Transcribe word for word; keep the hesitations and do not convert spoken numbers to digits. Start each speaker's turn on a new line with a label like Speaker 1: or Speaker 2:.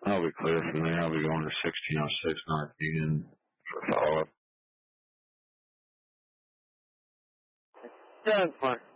Speaker 1: I'll be clear from there. I'll be going to sixteen oh six North Union for follow-up.
Speaker 2: Doug, Mark.